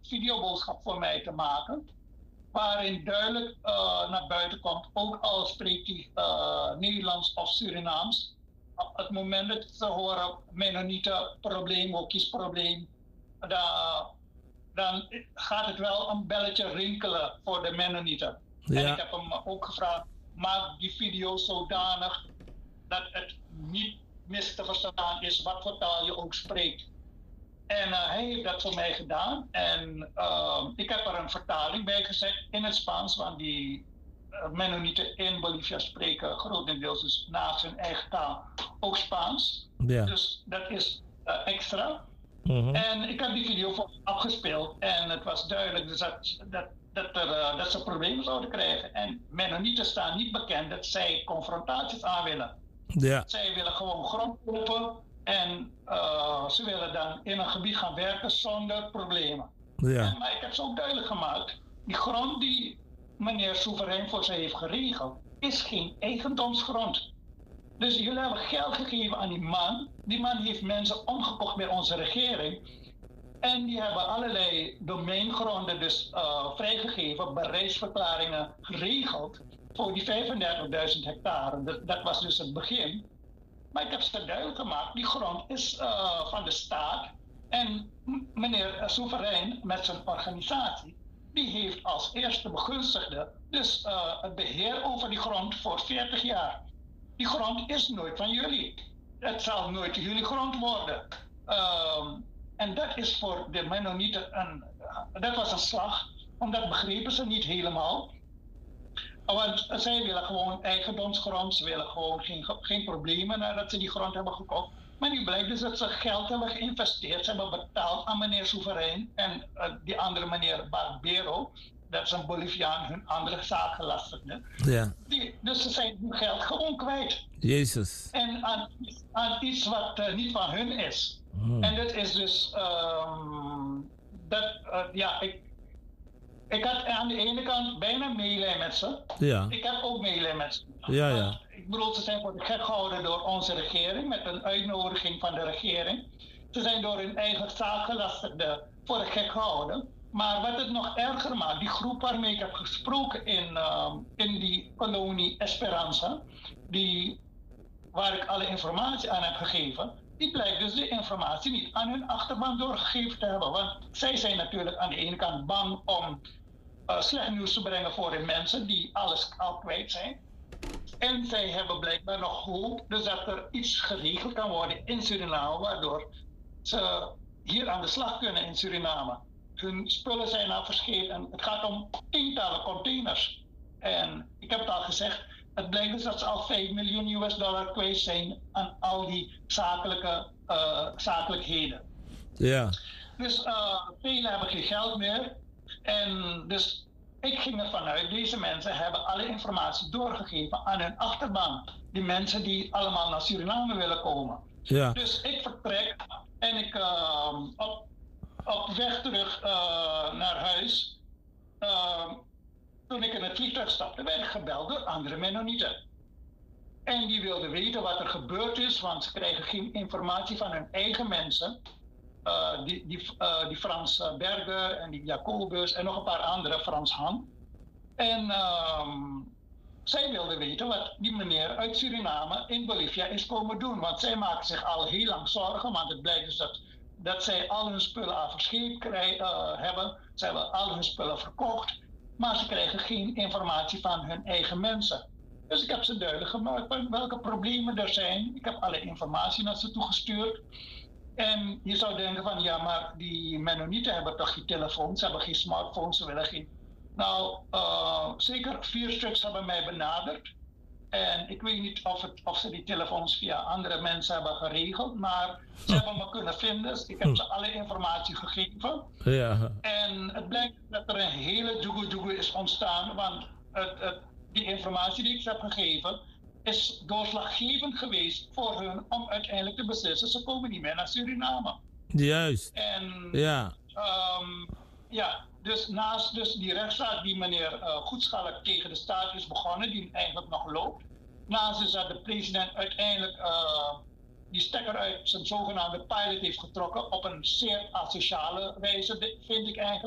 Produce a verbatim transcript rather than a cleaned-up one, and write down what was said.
videoboodschap voor mij te maken, waarin duidelijk uh, naar buiten komt, ook al spreekt hij uh, Nederlands of Surinaams, op het moment dat ze horen Mennonieten probleem of kiesprobleem, dan, dan gaat het wel een belletje rinkelen voor de Mennonieten. Ja. En ik heb hem ook gevraagd, maak die video zodanig dat het niet mis te verstaan is wat voor taal je ook spreekt. En uh, hij heeft dat voor mij gedaan. En uh, ik heb er een vertaling bij gezet in het Spaans, want die uh, Mennonieten in Bolivia spreken grotendeels dus naast hun eigen taal ook Spaans. Ja. Dus dat is uh, extra. Mm-hmm. En ik heb die video voor afgespeeld en het was duidelijk dus dat, dat, dat, er, uh, dat ze problemen zouden krijgen. En Mennonieten staan niet bekend dat zij confrontaties aan willen. Ja. Zij willen gewoon grond kopen en uh, ze willen dan in een gebied gaan werken zonder problemen. Ja. En, maar ik heb ze ook duidelijk gemaakt, die grond die meneer Soeverein voor ze heeft geregeld, is geen eigendomsgrond. Dus jullie hebben geld gegeven aan die man. Die man heeft mensen omgekocht bij onze regering. En die hebben allerlei domeingronden dus uh, vrijgegeven, bereidsverklaringen geregeld voor die vijfendertigduizend hectare. Dat, dat was dus het begin. Maar ik heb ze duidelijk gemaakt, die grond is uh, van de staat. En m- meneer Soeverein met zijn organisatie, die heeft als eerste begunstigde dus uh, het beheer over die grond voor veertig jaar. Die grond is nooit van jullie. Het zal nooit jullie grond worden. Um, en dat is voor de Mennonieten een, dat was een slag, omdat dat begrepen ze niet helemaal. Want zij willen gewoon eigendomsgrond, ze willen gewoon geen, geen problemen nadat ze die grond hebben gekocht. Maar nu blijkt dus dat ze geld hebben geïnvesteerd, ze hebben betaald aan meneer Soeverein en uh, die andere meneer Barbero. Dat is een Boliviaan, hun andere zaakgelastigde. Ja. Die, dus ze zijn hun geld gewoon kwijt. Jezus. En aan, aan iets wat uh, niet van hun is. Hmm. En dat is dus, um, dat, uh, ja, ik, ik had aan de ene kant bijna meelij met ze. Ja. Ik heb ook meelij met ze. Ja, ja. Ik bedoel, ze zijn voor de gek gehouden door onze regering, met een uitnodiging van de regering. Ze zijn door hun eigen zaakgelastigde voor de gek gehouden. Maar wat het nog erger maakt, die groep waarmee ik heb gesproken in, uh, in die kolonie Esperanza, die, waar ik alle informatie aan heb gegeven, die blijkt dus de informatie niet aan hun achterban doorgegeven te hebben. Want zij zijn natuurlijk aan de ene kant bang om uh, slecht nieuws te brengen voor de mensen die alles al kwijt zijn. En zij hebben blijkbaar nog hoop dus dat er iets geregeld kan worden in Suriname, waardoor ze hier aan de slag kunnen in Suriname. Hun spullen zijn al verscheept en het gaat om tientallen containers. En ik heb het al gezegd, het blijkt dus dat ze al vijf miljoen U S dollar kwijt zijn aan al die zakelijke uh, zakelijkheden. Ja. Dus uh, velen hebben geen geld meer. En dus ik ging ervan uit, deze mensen hebben alle informatie doorgegeven aan hun achterban. Die mensen die allemaal naar Suriname willen komen. Ja. Dus ik vertrek en ik uh, op, op weg terug uh, naar huis, uh, toen ik in het vliegtuig stapte, werd ik gebeld door andere Mennonieten. En die wilden weten wat er gebeurd is, want ze krijgen geen informatie van hun eigen mensen. Uh, die, die, uh, die Frans Berger en die Jacobus en nog een paar andere, Frans Han. En uh, zij wilden weten wat die meneer uit Suriname in Bolivia is komen doen. Want zij maken zich al heel lang zorgen, want het blijkt dus dat, dat zij al hun spullen al verscheept krijgen, uh, hebben. Ze hebben al hun spullen verkocht, maar ze krijgen geen informatie van hun eigen mensen. Dus ik heb ze duidelijk gemaakt welke problemen er zijn. Ik heb alle informatie naar ze toegestuurd. En je zou denken van, ja, maar die Mennonieten hebben toch geen telefoon, ze hebben geen smartphone, ze willen geen... Nou, uh, zeker vier stuks hebben mij benaderd. En ik weet niet of, het, of ze die telefoons via andere mensen hebben geregeld, maar ze hebben me kunnen vinden. Dus ik heb ze alle informatie gegeven. Ja. En het blijkt dat er een hele doegoe-doegoe is ontstaan, want het, het, die informatie die ik ze heb gegeven is doorslaggevend geweest voor hun om uiteindelijk te beslissen, ze komen niet meer naar Suriname. Juist. En ja. Um, ja, dus naast dus die rechtszaak die meneer uh, Goedschalk tegen de staat is begonnen, die eigenlijk nog loopt, naast dus dat de president uiteindelijk uh, die stekker uit zijn zogenaamde pilot heeft getrokken op een zeer asociale wijze, vind ik eigenlijk.